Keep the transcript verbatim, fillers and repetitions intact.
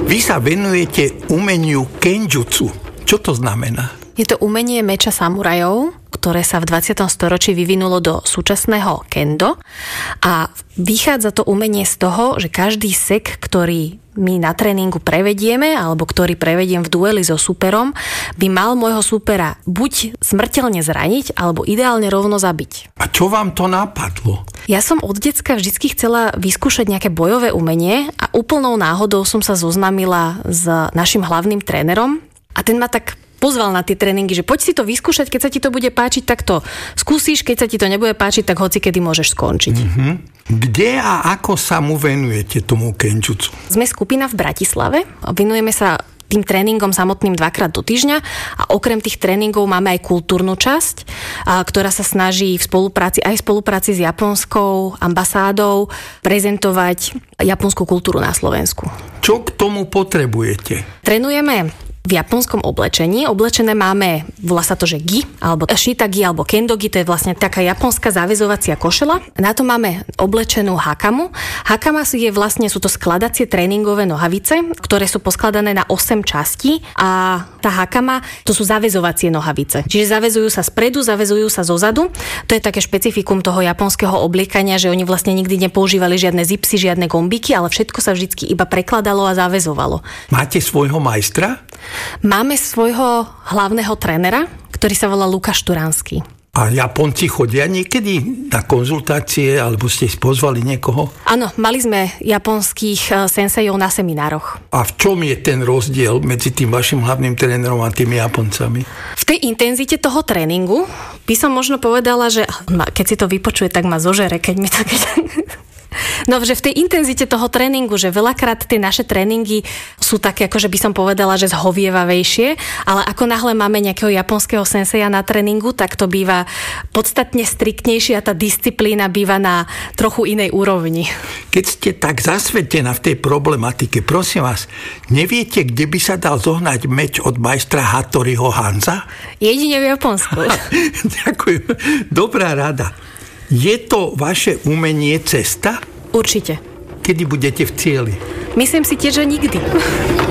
Vy sa venujete umeniu kenjutsu. Čo to znamená? Je to umenie meča samurajov, ktoré sa v dvadsiatom storočí vyvinulo do súčasného kendo a vychádza to umenie z toho, že každý sek, ktorý my na tréningu prevedieme alebo ktorý prevediem v dueli so súperom, by mal môjho súpera buď smrteľne zraniť alebo ideálne rovno zabiť. A čo vám to napadlo? Ja som od decka vždycky chcela vyskúšať nejaké bojové umenie a úplnou náhodou som sa zoznamila s našim hlavným trénerom a ten ma tak pozval na tie tréningy, že poď si to vyskúšať, keď sa ti to bude páčiť, tak to skúsiš, keď sa ti to nebude páčiť, tak hoci kedy môžeš skončiť. Mm-hmm. Kde a ako sa mu venujete tomu kenjutsu? Sme skupina v Bratislave, venujeme sa tým tréningom samotným dvakrát do týždňa a okrem tých tréningov máme aj kultúrnu časť, ktorá sa snaží v spolupráci, aj v spolupráci s japonskou ambasádou prezentovať japonskú kultúru na Slovensku. Čo k tomu potrebujete? Trénujeme v japonskom oblečení. Oblečené máme, volá sa to, že gi, alebo shitagi, alebo kendogi, to je vlastne taká japonská záväzovacia košela. Na to máme oblečenú hakamu. Hakama je vlastne, sú to skladacie tréningové nohavice, ktoré sú poskladané na osem častí a tá hakama, to sú záväzovacie nohavice. Čiže zaväzujú sa spredu, zaväzujú sa zozadu. To je také špecifikum toho japonského obliekania, že oni vlastne nikdy nepoužívali žiadne zipsy, žiadne gombiky, ale všetko sa vždycky iba prekladalo a zaväzovalo. Máte svojho majstra? Máme svojho hlavného trénera, ktorý sa volá Lukáš Turanský. A Japonci chodia niekedy na konzultácie, alebo ste pozvali niekoho? Áno, mali sme japonských sensejov na seminároch. A v čom je ten rozdiel medzi tým vašim hlavným trénerom a tými Japoncami? V tej intenzite toho tréningu by som možno povedala, že keď si to vypočuje, tak ma zožere, keď mi to... No, že v tej intenzite toho tréningu, že veľakrát tie naše tréningy sú také, akože by som povedala, že zhovievavejšie, ale ako náhle máme nejakého japonského senseja na tréningu, tak to býva podstatne striktnejšie a tá disciplína býva na trochu inej úrovni. Keď ste tak zasvetená v tej problematike, prosím vás, neviete, kde by sa dal zohnať meč od majstra Hattoriho Hanza? Jedine v Japonsku. Ďakujem. Dobrá rada. Je to vaše umenie cesta? Určite. Kedy budete v cieli? Myslím si tiež, že nikdy.